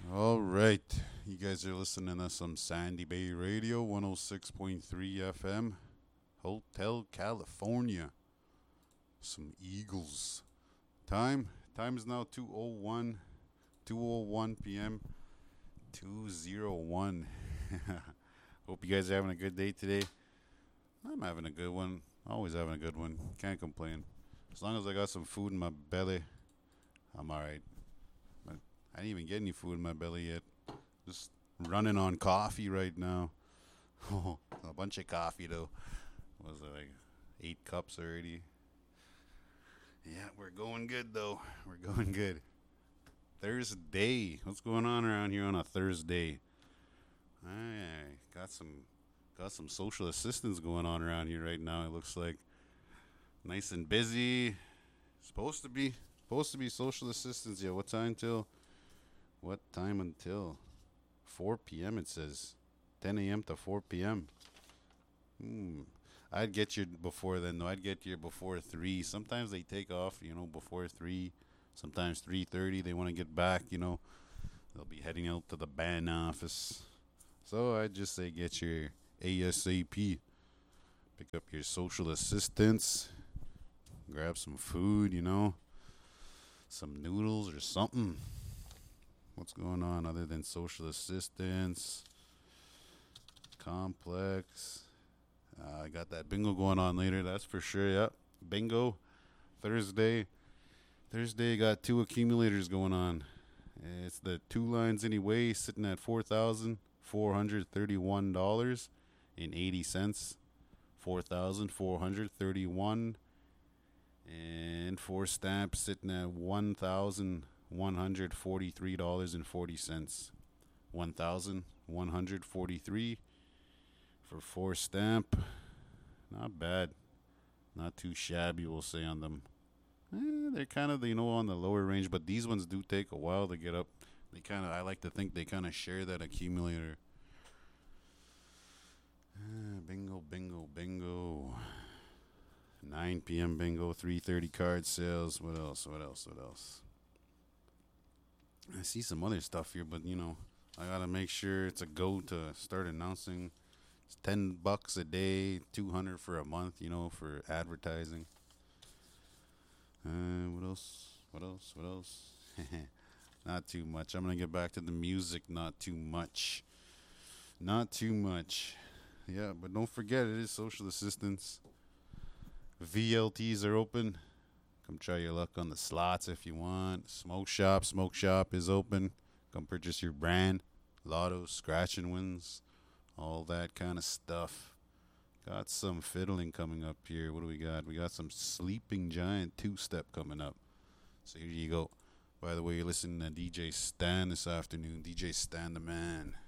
All right. You guys are listening to some Sandy Bay Radio 106.3 FM, Hotel California. Some Eagles. Time is now 2:01 p.m. 2:01. Hope you guys are having a good day today. I'm having a good one. Always having a good one. Can't complain. As long as I got some food in my belly, I'm all right. But I didn't even get any food in my belly yet. Just running on coffee right now. A bunch of coffee though. Was it like 8 cups already? Yeah, we're going good though. We're going good. Thursday. What's going on around here on a Thursday? Hey, got some social assistance going on around here right now. It looks like nice and busy. Supposed to be social assistance. Yeah, what time until 4 p.m. it says 10 a.m. to 4 p.m. Hmm. I'd get you before then though. I'd get you before 3. Sometimes they take off, before 3. Sometimes 3:30 they want to get back, They'll be heading out to the band office. So I'd just say get your ASAP. Pick up your social assistance. Grab some food, some noodles or something. What's going on other than social assistance? Complex. I got that bingo going on later, that's for sure. Yep. Bingo. Thursday. Thursday got two accumulators going on. It's the two lines anyway, sitting at $4,431.80. 4,431 and four stamps sitting at $1,143.40. 1,143 for four stamp. Not bad. Not too shabby, we'll say on them. They're kind of on the lower range, but these ones do take a while to get up. I like to think they kind of share that accumulator. Bingo, bingo, bingo. 9 p.m. bingo, 3:30 card sales. What else? What else? What else? I see some other stuff here, but I gotta make sure it's a go to start announcing. It's $10 a day, 200 for a month, for advertising. What else? What else? What else? Not too much. I'm gonna get back to the music. Not too much. Not too much. Yeah, but don't forget it is social assistance. VLTs are open. Come try your luck on the slots if you want. Smoke Shop is open. Come purchase your brand. Lotto, scratch and wins, all that kind of stuff. Got some fiddling coming up here. What do we got? We got some Sleeping Giant two-step coming up. So here you go. By the way, you're listening to DJ Stan this afternoon. DJ Stan the man.